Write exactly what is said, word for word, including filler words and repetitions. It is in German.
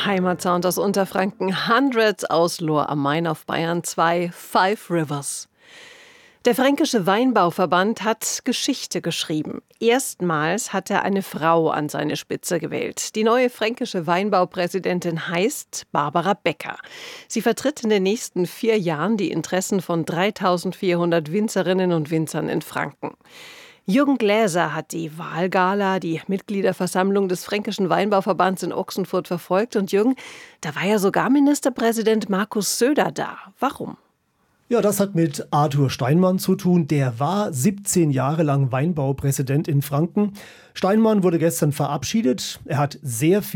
Heimatsound aus Unterfranken, Hundreds aus Lohr am Main auf Bayern zwei, Five Rivers. Der Fränkische Weinbauverband hat Geschichte geschrieben. Erstmals hat er eine Frau an seine Spitze gewählt. Die neue fränkische Weinbaupräsidentin heißt Barbara Becker. Sie vertritt in den nächsten vier Jahren die Interessen von dreitausendvierhundert Winzerinnen und Winzern in Franken. Jürgen Gläser hat die Wahlgala, die Mitgliederversammlung des Fränkischen Weinbauverbands in Ochsenfurt verfolgt. Und Jürgen, da war ja sogar Ministerpräsident Markus Söder da. Warum? Ja, das hat mit Arthur Steinmann zu tun. Der war siebzehn Jahre lang Weinbaupräsident in Franken. Steinmann wurde gestern verabschiedet. Er hat sehr viel